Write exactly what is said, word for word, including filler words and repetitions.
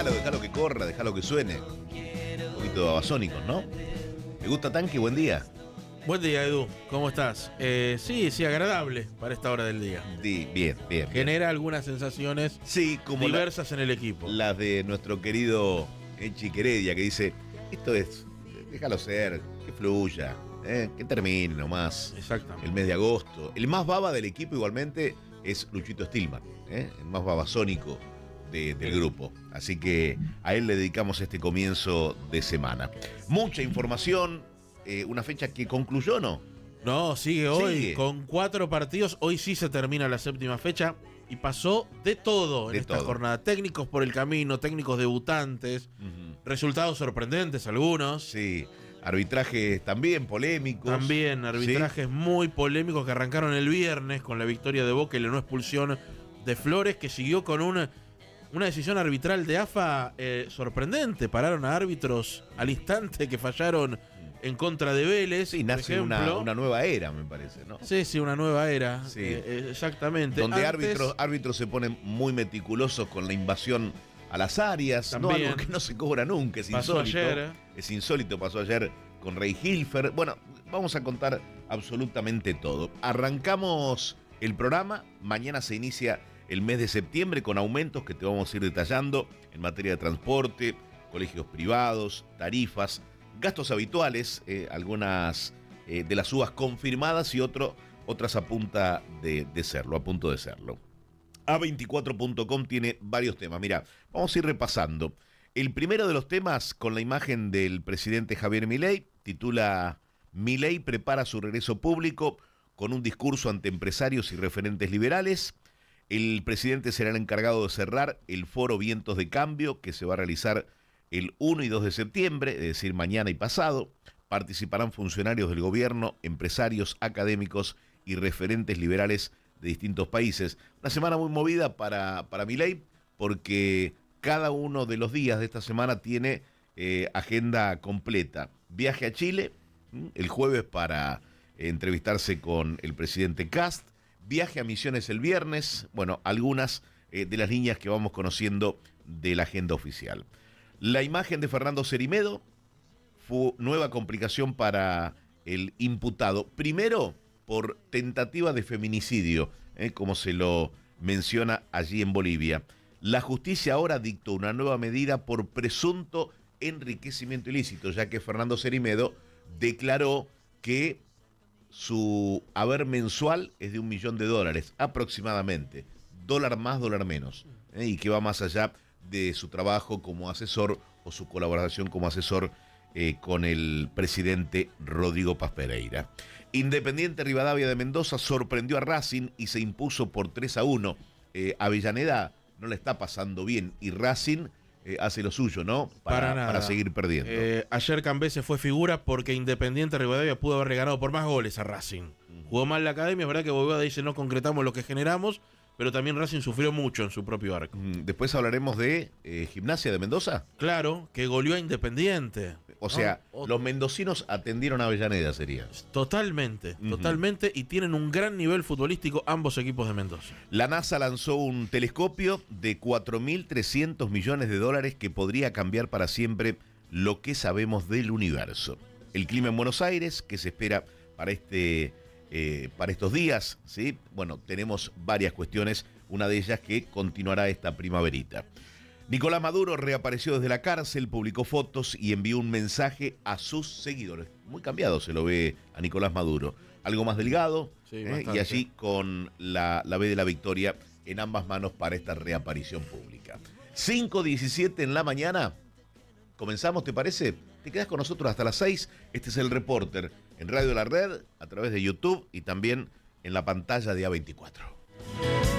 Déjalo, déjalo que corra, déjalo que suene. Un poquito de Babasónicos, ¿no? ¿Te gusta Tanque? Buen día. Buen día, Edu. ¿Cómo estás? Eh, sí, sí, agradable para esta hora del día. Sí, bien, bien. Genera bien. Algunas sensaciones sí, como diversas la, en el equipo. Las de nuestro querido Echi Heredia, que dice, esto es, déjalo ser, que fluya, eh, que termine nomás. Exactamente. El mes de agosto. El más baba del equipo igualmente es Luchito Stillman, eh, el más babasónico de, del grupo. Así que a él le dedicamos este comienzo de semana. Mucha información. Eh, una fecha que concluyó, ¿no? No, sigue hoy sigue. Con cuatro partidos. Hoy sí se termina la séptima fecha y pasó de todo en de esta todo. jornada. Técnicos por el camino, técnicos debutantes, uh-huh. resultados sorprendentes algunos. Sí, arbitrajes también polémicos. También arbitrajes ¿sí? muy polémicos que arrancaron el viernes con la victoria de Boca y la no expulsión de Flores, que siguió con una, una decisión arbitral de A F A eh, sorprendente. Pararon a árbitros al instante que fallaron en contra de Vélez. Sí, nace una, una nueva era, me parece, ¿no? Sí, sí, una nueva era. Sí. Eh, exactamente. Donde Antes, árbitros, árbitros se ponen muy meticulosos con la invasión a las áreas, también, no algo que no se cobra nunca, es pasó insólito. Ayer, ¿eh? Es insólito, pasó ayer con Rey Hilfer. Bueno, vamos a contar absolutamente todo. Arrancamos el programa, mañana se inicia el mes de septiembre con aumentos que te vamos a ir detallando en materia de transporte, colegios privados, tarifas, gastos habituales, eh, algunas eh, de las subas confirmadas y otro, otras a punta de, de serlo, a punto de serlo. A veinticuatro punto com tiene varios temas. Mira, vamos a ir repasando. El primero de los temas con la imagen del presidente Javier Milei, titula Milei prepara su regreso público con un discurso ante empresarios y referentes liberales. El presidente será el encargado de cerrar el foro Vientos de Cambio que se va a realizar el uno y dos de septiembre, es decir, mañana y pasado. Participarán funcionarios del gobierno, empresarios, académicos y referentes liberales de distintos países. Una semana muy movida para, para Milei, porque cada uno de los días de esta semana tiene eh, agenda completa. Viaje a Chile, el jueves para eh, entrevistarse con el presidente Kast. Viaje a Misiones el viernes. Bueno, algunas eh, de las líneas que vamos conociendo de la agenda oficial. La imagen de Fernando Cerimedo fue nueva complicación para el imputado. Primero, por tentativa de feminicidio, eh, como se lo menciona allí en Bolivia. La justicia ahora dictó una nueva medida por presunto enriquecimiento ilícito, ya que Fernando Cerimedo declaró que su haber mensual es de un millón de dólares, aproximadamente. Dólar más, dólar menos. Eh, y que va más allá de su trabajo como asesor o su colaboración como asesor eh, con el presidente Rodrigo Paz Pereira. Independiente Rivadavia de Mendoza sorprendió a Racing y se impuso por tres a uno. Eh, Avellaneda no le está pasando bien y Racing eh, hace lo suyo, ¿no? Para, para, nada. para seguir perdiendo. Eh, ayer Cambese fue figura porque Independiente Rivadavia pudo haberle ganado por más goles a Racing. Uh-huh. Jugó mal la academia, es verdad que Bobada dice no concretamos lo que generamos, pero también Racing sufrió mucho en su propio arco. Después hablaremos de eh, Gimnasia de Mendoza. Claro, que goleó a Independiente. O sea, ¿no? Los mendocinos atendieron a Avellaneda, sería. Totalmente, uh-huh. totalmente, y tienen un gran nivel futbolístico ambos equipos de Mendoza. La NASA lanzó un telescopio de cuatro mil trescientos millones de dólares que podría cambiar para siempre lo que sabemos del universo. El clima en Buenos Aires, que se espera para este... Eh, para estos días, ¿sí? Bueno, tenemos varias cuestiones, una de ellas que continuará esta primaverita. Nicolás Maduro reapareció desde la cárcel, publicó fotos y envió un mensaje a sus seguidores. Muy cambiado se lo ve a Nicolás Maduro. Algo más delgado, sí, ¿eh? Y allí con la, la B de la victoria en ambas manos para esta reaparición pública. cinco diecisiete en la mañana. Comenzamos, ¿te parece? Te quedas con nosotros hasta las seis. Este es El Reporter en Radio La Red, a través de YouTube y también en la pantalla de A veinticuatro.